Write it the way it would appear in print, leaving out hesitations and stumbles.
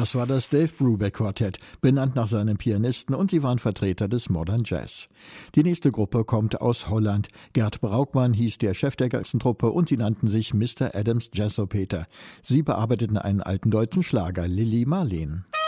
Das war das Dave Brubeck Quartett, benannt nach seinem Pianisten, und sie waren Vertreter des Modern Jazz. Die nächste Gruppe kommt aus Holland. Gert Braukmann hieß der Chef der ganzen Truppe und sie nannten sich Mr. Adams Jazzopeter. Sie bearbeiteten einen alten deutschen Schlager, Lili Marleen.